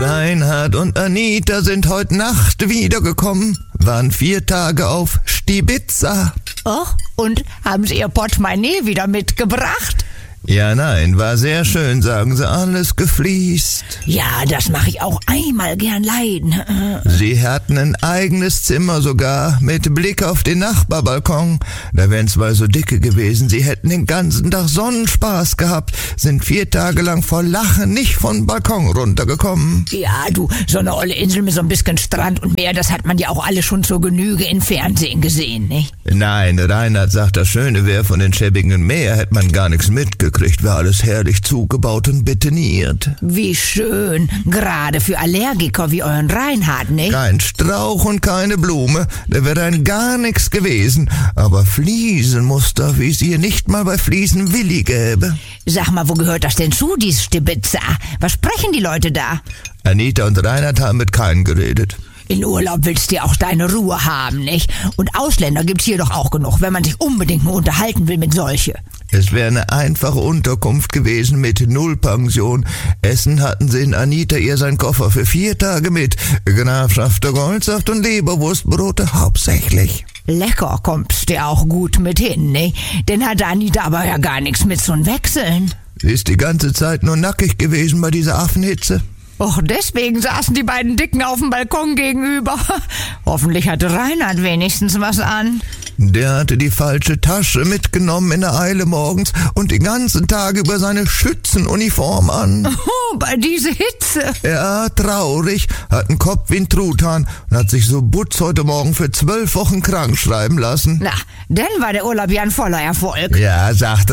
Reinhard und Anita sind heute Nacht wiedergekommen, waren 4 Tage auf Stibitza. Oh, und haben Sie Ihr Portemonnaie wieder mitgebracht? Ja, nein, war sehr schön, sagen sie, alles gefliest. Ja, das mache ich auch einmal gern leiden. Sie hatten ein eigenes Zimmer sogar, mit Blick auf den Nachbarbalkon. Da wären 2 so dicke gewesen, sie hätten den ganzen Tag Sonnenspaß gehabt, sind 4 Tage lang vor Lachen nicht von Balkon runtergekommen. Ja, du, so eine olle Insel mit so ein bisschen Strand und Meer, das hat man ja auch alle schon zur Genüge im Fernsehen gesehen, nicht? Nein, Reinhard sagt, das Schöne wäre, von den schäbigen Meer hätte man gar nichts mitgekriegt, wäre alles herrlich zugebaut und betoniert. Wie schön, gerade für Allergiker wie euren Reinhard, nicht? Kein Strauch und keine Blume, da wäre dann gar nichts gewesen. Aber Fliesenmuster, wie es hier nicht mal bei Fliesenwilli gäbe. Sag mal, wo gehört das denn zu, dies Stibitza? Was sprechen die Leute da? Anita und Reinhard haben mit keinem geredet. In Urlaub willst du ja auch deine Ruhe haben, nicht? Und Ausländer gibt's hier doch auch genug, wenn man sich unbedingt nur unterhalten will mit solche. Es wäre eine einfache Unterkunft gewesen mit Nullpension. Essen hatten sie in Anita ihr seinen Koffer für 4 Tage mit. Grafschafter Goldsaft und Leberwurstbrote hauptsächlich. Lecker, kommst du auch gut mit hin, nicht? Denn hat Anita aber ja gar nichts mit so ein Wechseln. Sie ist die ganze Zeit nur nackig gewesen bei dieser Affenhitze. Och, deswegen saßen die beiden Dicken auf dem Balkon gegenüber. Hoffentlich hatte Reinhard wenigstens was an. Der hatte die falsche Tasche mitgenommen in der Eile morgens und den ganzen Tag über seine Schützenuniform an. Oh, bei dieser Hitze. Ja, traurig, hat einen Kopf wie ein Truthahn und hat sich so Butz heute Morgen für 12 Wochen krank schreiben lassen. Na, dann war der Urlaub ja ein voller Erfolg. Ja, sagt